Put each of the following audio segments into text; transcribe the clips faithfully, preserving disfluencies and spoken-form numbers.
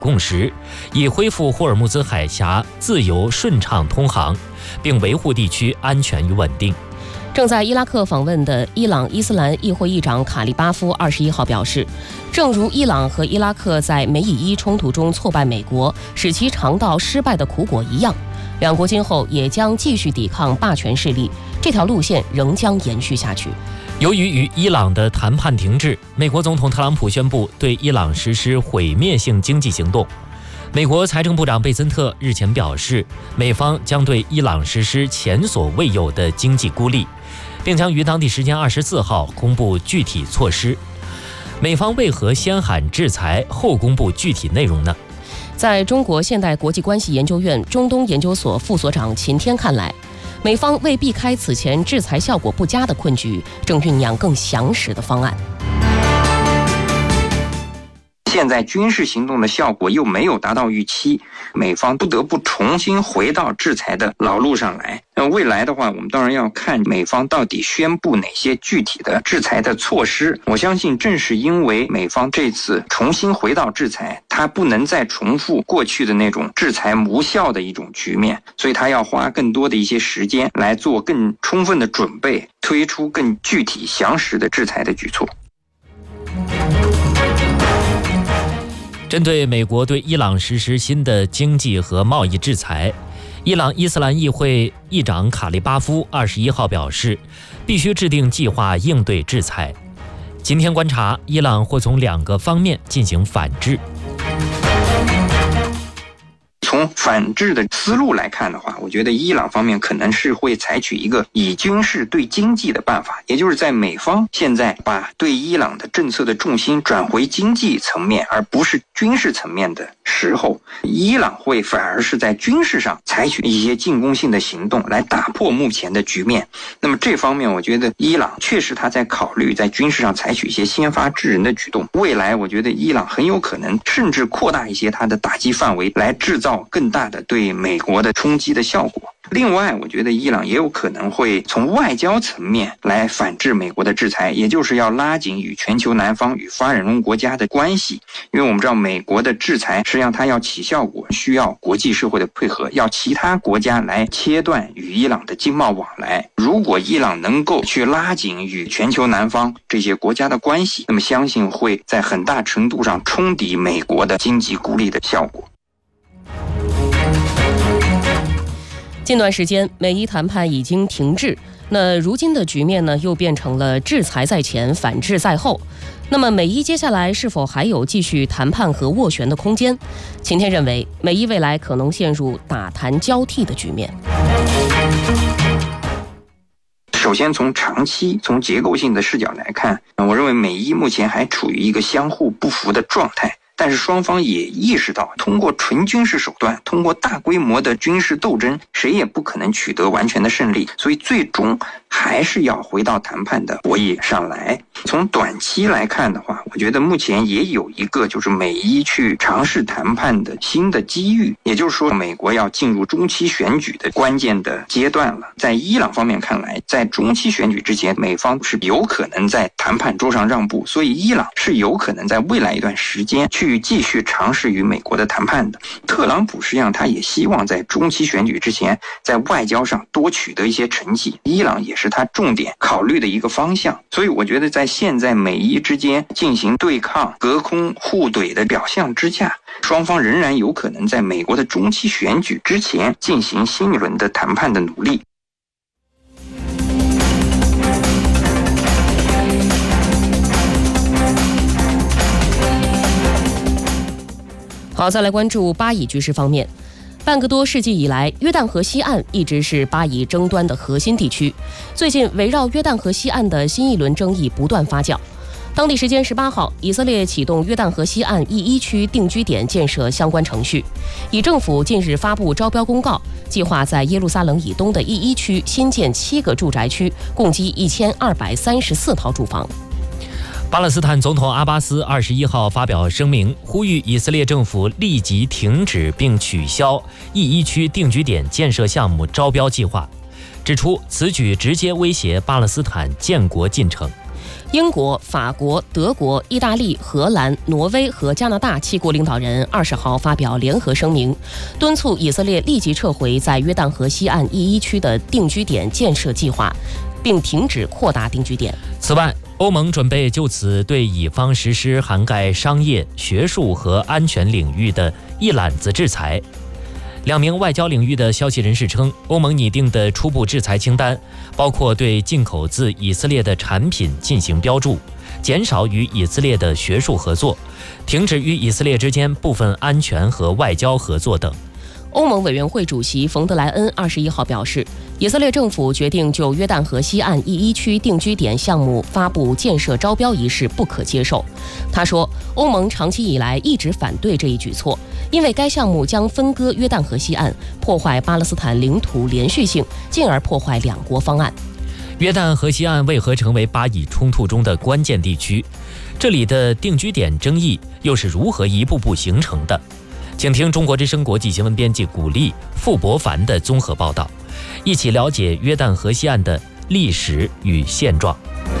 共识，以恢复霍尔木兹海峡自由顺畅通航，并维护地区安全与稳定。 正在伊拉克访问的伊朗伊斯兰议会议长卡利巴夫二十一号表示，正如伊朗和伊拉克在美以伊冲突中挫败美国，使其尝到失败的苦果一样，两国今后也将继续抵抗霸权势力，这条路线仍将延续下去。 由于与伊朗的谈判停滞，美国总统特朗普宣布对伊朗实施毁灭性经济行动。美国财政部长贝森特日前表示，美方将对伊朗实施前所未有的经济孤立，并将于当地时间二十四号公布具体措施。美方为何先喊制裁后公布具体内容呢？ 在中国现代国际关系研究院中东研究所副所长秦天看来，美方为避开此前制裁效果不佳的困局，正酝酿更详实的方案。 现在军事行动的效果又没有达到预期，美方不得不重新回到制裁的老路上来。那未来的话，我们当然要看美方到底宣布哪些具体的制裁的措施。我相信正是因为美方这次重新回到制裁，它不能再重复过去的那种制裁无效的一种局面，所以它要花更多的一些时间来做更充分的准备，推出更具体详实的制裁的举措。 针对美国对伊朗实施新的经济和贸易制裁，伊朗伊斯兰议会议长卡利巴夫二十一号表示，必须制定计划应对制裁。今天观察，伊朗或从两个方面进行反制。 从反制的思路来看的话，我觉得伊朗方面可能是会采取一个以军事对经济的办法，也就是在美方现在把对伊朗的政策的重心转回经济层面，而不是军事层面的时候，伊朗会反而是在军事上采取一些进攻性的行动来打破目前的局面。那么这方面我觉得伊朗确实他在考虑在军事上采取一些先发制人的举动，未来我觉得伊朗很有可能甚至扩大一些它的打击范围，来制造更大的对美国的冲击的效果。另外我觉得伊朗也有可能会从外交层面来反制美国的制裁，也就是要拉紧与全球南方与发展中国家的关系。因为我们知道美国的制裁实际上它要起效果，需要国际社会的配合，要其他国家来切断与伊朗的经贸往来。如果伊朗能够去拉紧与全球南方这些国家的关系，那么相信会在很大程度上冲抵美国的经济孤立的效果。 近段时间，美伊谈判已经停滞，那如今的局面呢，又变成了制裁在前，反制在后。那么，美伊接下来是否还有继续谈判和斡旋的空间？秦天认为，美伊未来可能陷入打谈交替的局面。 首先从长期从结构性的视角来看，我认为美伊目前还处于一个相互不服的状态。但是双方也意识到，通过纯军事手段，通过大规模的军事斗争，谁也不可能取得完全的胜利，所以最终还是要回到谈判的博弈上来。从短期来看的话，我觉得目前也有一个就是美伊去尝试谈判的新的机遇，也就是说美国要进入中期选举的关键的阶段了。在伊朗方面看来，在中期选举之前，美方是有可能在谈判桌上让步，所以伊朗是有可能在未来一段时间去继续尝试与美国的谈判的。特朗普实际上他也希望在中期选举之前在外交上多取得一些成绩，伊朗也是他重点考虑的一个方向。所以我觉得在现在美伊之间进行对抗、隔空互怼的表象之下，双方仍然有可能在美国的中期选举之前进行新一轮的谈判的努力。 好，再来关注巴以局势方面。半个多世纪以来，约旦河西岸一直是巴以争端的核心地区。最近，围绕约旦河西岸的新一轮争议不断发酵。当地时间十八号，以色列启动约旦河西岸 E 一 区定居点建设相关程序。以政府近日发布招标公告，计划在耶路撒冷以东的 E 一 区新建七个住宅区，共计一千二百三十四套住房。 巴勒斯坦总统阿巴斯二十一号发表声明，呼吁以色列政府立即停止并取消 E 一 区定居点建设项目招标计划，指出此举直接威胁巴勒斯坦建国进程。 英国、法国、德国、意大利、荷兰、挪威和加拿大七国领导人二十号发表联合声明，敦促以色列立即撤回在约旦河西岸一一区的定居点建设计划，并停止扩大定居点。 此外，欧盟准备就此对以方实施涵盖商业、学术和安全领域的一揽子制裁。两名外交领域的消息人士称，欧盟拟定的初步制裁清单包括对进口自以色列的产品进行标注，减少与以色列的学术合作，停止与以色列之间部分安全和外交合作等。 欧盟委员会主席冯德莱恩二十一号表示，以色列政府决定就约旦河西岸一一区定居点项目发布建设招标一事不可接受。他说，欧盟长期以来一直反对这一举措，因为该项目将分割约旦河西岸，破坏巴勒斯坦领土连续性，进而破坏两国方案。 约旦河西岸为何成为巴以冲突中的关键地区？这里的定居点争议又是如何一步步形成的？请听中国之声国际新闻编辑古丽、傅博凡的综合报道，一起了解约旦河西岸的历史与现状。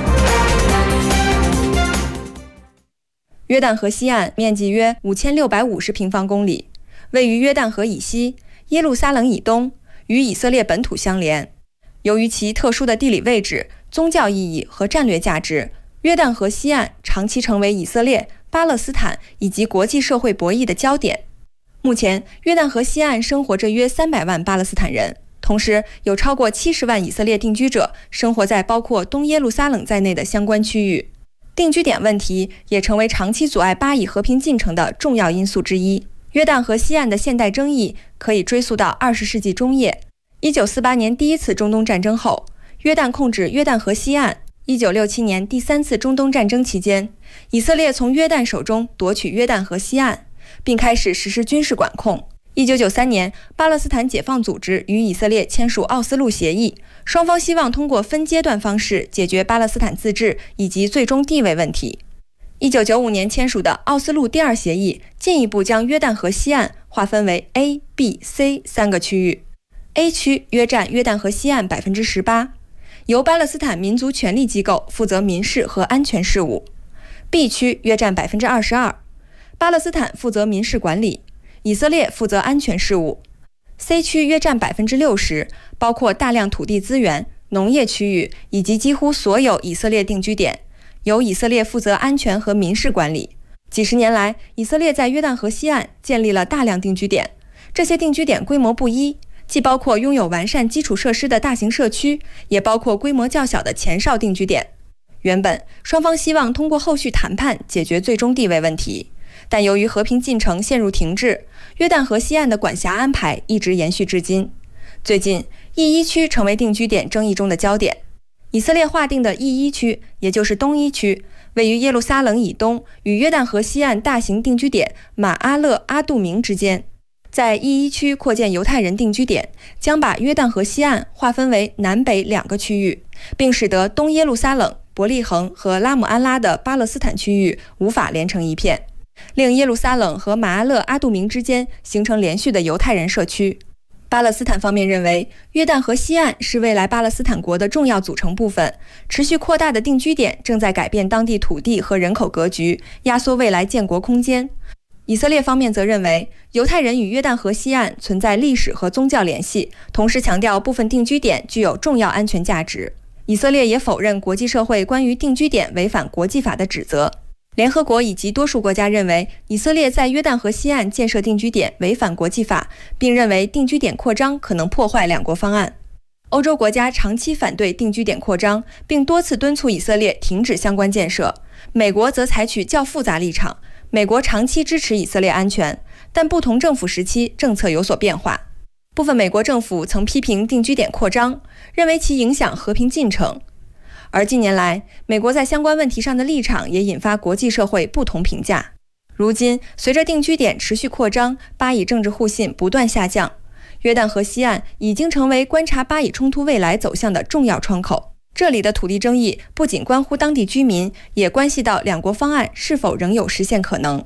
约旦河西岸面积约五千六百五十平方公里，位于约旦河以西、耶路撒冷以东，与以色列本土相连。由于其特殊的地理位置、宗教意义和战略价值，约旦河西岸长期成为以色列、巴勒斯坦以及国际社会博弈的焦点。目前，约旦河西岸生活着约三百万巴勒斯坦人，同时有超过七十万以色列定居者生活在包括东耶路撒冷在内的相关区域。定居点问题也成为长期阻碍巴以和平进程的重要因素之一。约旦河西岸的现代争议可以追溯到二十世纪中叶，一九四八年第一次中东战争后，约旦控制约旦河西岸。一九六七年第三次中东战争期间，以色列从约旦手中夺取约旦河西岸，并开始实施军事管控。一九九三年，巴勒斯坦解放组织与以色列签署奥斯陆协议，双方希望通过分阶段方式解决巴勒斯坦自治以及最终地位问题。一九九五年签署的奥斯陆第二协议进一步将约旦河西岸划分为 A、B、C 三个区域。A 区约占约旦河西岸 百分之十八， 由巴勒斯坦民族权力机构负责民事和安全事务。 B 区约占 百分之二十二， 巴勒斯坦负责民事管理，以色列负责安全事务。 C 区约占 百分之六十， 包括大量土地资源、农业区域以及几乎所有以色列定居点，由以色列负责安全和民事管理。几十年来，以色列在约旦河西岸建立了大量定居点，这些定居点规模不一，既包括拥有完善基础设施的大型社区，也包括规模较小的前哨定居点。原本双方希望通过后续谈判解决最终地位问题，但由于和平进程陷入停滞，约旦河西岸的管辖安排一直延续至今。最近E一区成为定居点争议中的焦点。以色列划定的E一区，也就是东一区，位于耶路撒冷以东与约旦河西岸大型定居点马阿勒阿杜明之间。在E一区扩建犹太人定居点，将把约旦河西岸划分为南北两个区域，并使得东耶路撒冷、伯利恒和拉姆安拉的巴勒斯坦区域无法连成一片，令耶路撒冷和马阿勒阿杜明之间形成连续的犹太人社区。巴勒斯坦方面认为，约旦河西岸是未来巴勒斯坦国的重要组成部分，持续扩大的定居点正在改变当地土地和人口格局，压缩未来建国空间。以色列方面则认为，犹太人与约旦河西岸存在历史和宗教联系，同时强调部分定居点具有重要安全价值。以色列也否认国际社会关于定居点违反国际法的指责。联合国以及多数国家认为，以色列在约旦河西岸建设定居点违反国际法，并认为定居点扩张可能破坏两国方案。欧洲国家长期反对定居点扩张，并多次敦促以色列停止相关建设。美国则采取较复杂立场，美国长期支持以色列安全，但不同政府时期政策有所变化。部分美国政府曾批评定居点扩张，认为其影响和平进程。而近年来，美国在相关问题上的立场也引发国际社会不同评价。如今，随着定居点持续扩张，巴以政治互信不断下降，约旦河西岸已经成为观察巴以冲突未来走向的重要窗口。这里的土地争议不仅关乎当地居民，也关系到两国方案是否仍有实现可能。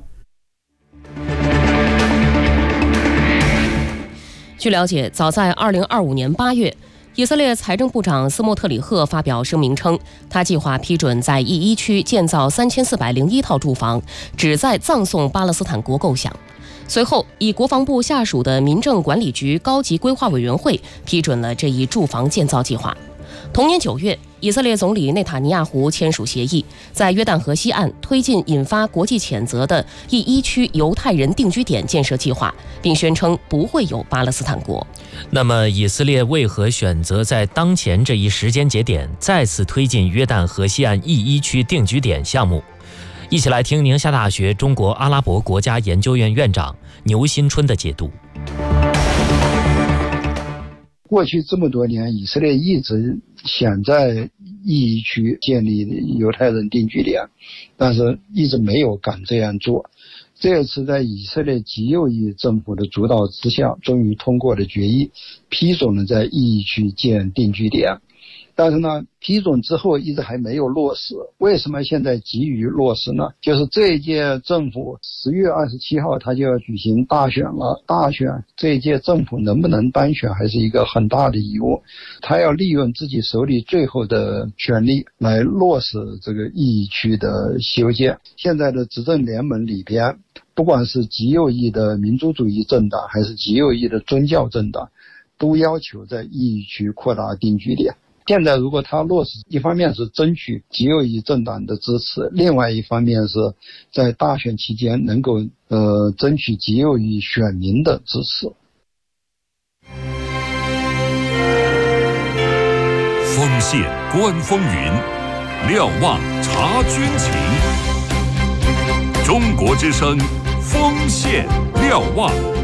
据了解，早在二零二五年八月， 以色列财政部长斯莫特里赫发表声明称，他计划批准在 E 一 区建造三千四百零一套住房，旨在葬送巴勒斯坦国构想。随后，以国防部下属的民政管理局高级规划委员会批准了这一住房建造计划。同年九月，以色列总理内塔尼亚胡签署协议，在约旦河西岸推进引发国际谴责的 E 一 区犹太人定居点建设计划，并宣称不会有巴勒斯坦国。 那么，以色列为何选择在当前这一时间节点再次推进约旦河西岸 E 一 区定居点项目？一起来听宁夏大学中国阿拉伯国家研究院院长牛新春的解读。 过去这么多年，以色列一直想在 E 一 区建立犹太人定居点，但是一直没有敢这样做。这次在以色列极右翼政府的主导之下，终于通过了决议，批准了在 E 一 区建定居点。但是呢，批准之后一直还没有落实。为什么现在急于落实呢？就是这一届政府十月二十七号他就要举行大选了，大选这一届政府能不能当选还是一个很大的疑问。他要利用自己手里最后的权力来落实这个 E 一 区的修建。现在的执政联盟里边，不管是极右翼的民族主义政党还是极右翼的宗教政党，都要求在 E 一 区扩大定居点。现在如果他落实，一方面是争取极右翼政党的支持，另外一方面是在大选期间能够呃争取极右翼选民的支持。 锋线观风云，瞭望察军情。中国之声，锋线瞭望。